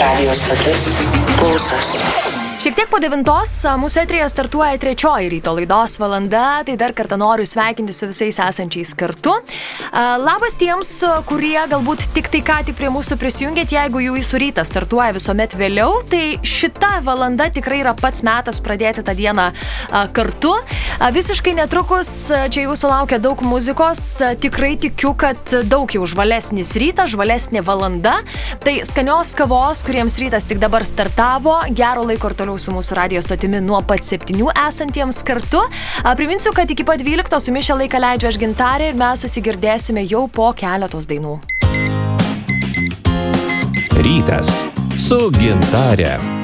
Radio stotis Pulsas. Šiek tiek po 9 mūsų eteryje startuoja 3 ryto laidos valanda, tai dar kartą noriu sveikinti su visais esančiais kartu. Labas tiems, kurie galbūt tik prie mūsų prisijungėt, jeigu jūsų rytas startuoja visuomet vėliau, tai šita valanda tikrai yra pats metas pradėti tą dieną kartu. Visiškai netrukus čia jūsų laukia daug muzikos, tikrai tikiu, kad daug jau žvalesnis rytas, žvalesnė valanda, tai skanios kavos, kuriems rytas tik dabar startavo, gero laiko ir toliau su mūsų radijo stotimi nuo pat 7 esantiems kartu. Priminsiu, kad iki pat 12 su jumis šią laiką leidžiu aš Gintarė ir mes susigirdėsime jau po keletos dainų. Rytas su Gintarė.